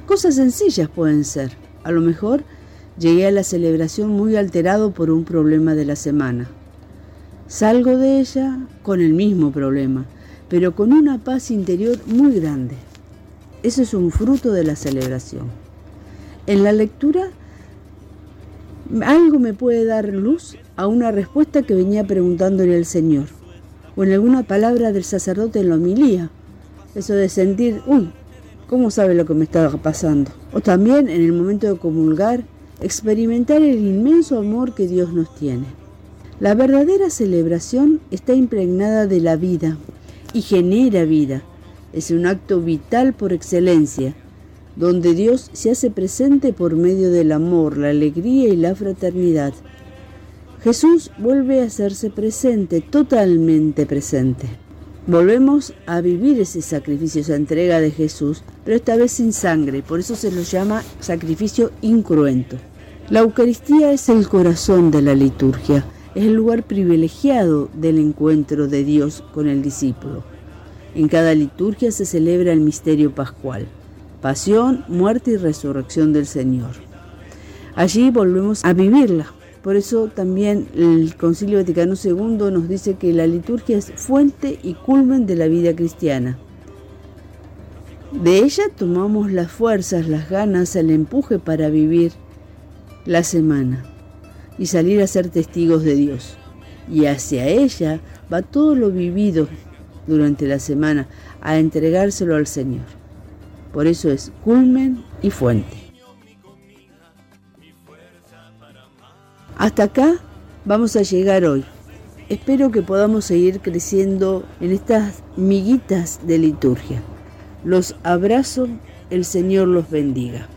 Cosas sencillas pueden ser. A lo mejor llegué a la celebración muy alterado por un problema de la semana. Salgo de ella con el mismo problema, pero con una paz interior muy grande. Eso es un fruto de la celebración. En la lectura, algo me puede dar luz a una respuesta que venía preguntándole al Señor, o en alguna palabra del sacerdote en la homilía. Eso de sentir, ¿cómo sabe lo que me está pasando? O también en el momento de comulgar, experimentar el inmenso amor que Dios nos tiene. La verdadera celebración está impregnada de la vida y genera vida. Es un acto vital por excelencia, donde Dios se hace presente por medio del amor, la alegría y la fraternidad. Jesús vuelve a hacerse presente, totalmente presente. Volvemos a vivir ese sacrificio, esa entrega de Jesús, pero esta vez sin sangre, por eso se lo llama sacrificio incruento. La Eucaristía es el corazón de la liturgia, es el lugar privilegiado del encuentro de Dios con el discípulo. En cada liturgia se celebra el misterio pascual, pasión, muerte y resurrección del Señor. Allí volvemos a vivirla. Por eso también el Concilio Vaticano II nos dice que la liturgia es fuente y culmen de la vida cristiana. De ella tomamos las fuerzas, las ganas, el empuje para vivir la semana y salir a ser testigos de Dios. Y hacia ella va todo lo vivido durante la semana, a entregárselo al Señor. Por eso es culmen y fuente. Hasta acá vamos a llegar hoy. Espero que podamos seguir creciendo en estas miguitas de liturgia. Los abrazo, el Señor los bendiga.